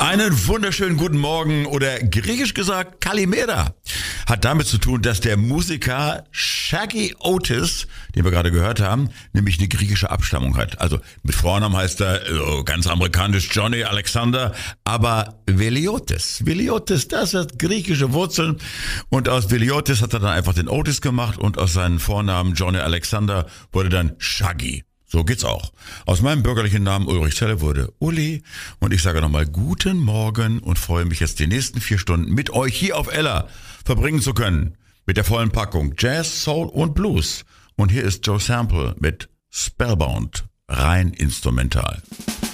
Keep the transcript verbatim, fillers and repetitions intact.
Einen wunderschönen guten Morgen oder griechisch gesagt Kalimera. Hat damit zu tun, dass der Musiker Shaggy Otis, den wir gerade gehört haben, nämlich eine griechische Abstammung hat. Also mit Vornamen heißt er also ganz amerikanisch Johnny Alexander, aber Veliotis. Veliotis, das hat griechische Wurzeln und aus Veliotis hat er dann einfach den Otis gemacht und aus seinem Vornamen Johnny Alexander wurde dann Shaggy. So geht's auch. Aus meinem bürgerlichen Namen Ulrich Zelle wurde Uli und ich sage nochmal guten Morgen und freue mich jetzt die nächsten vier Stunden mit euch hier auf Ella verbringen zu können. Mit der vollen Packung Jazz, Soul und Blues. Und hier ist Joe Sample mit Spellbound, rein instrumental.